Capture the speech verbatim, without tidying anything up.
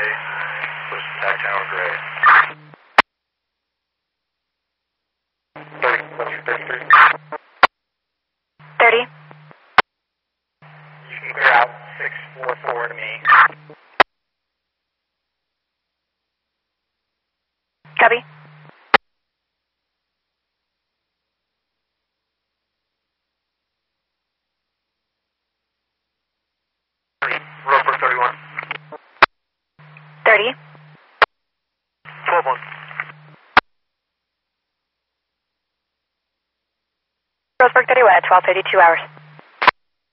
Push back down gray. thirty, thirty-three. thirty. You can clear out six four four to me. Copy. Roper thirty-one. thirty. twelve one. Roseburg thirty-one at twelve thirty-two hours.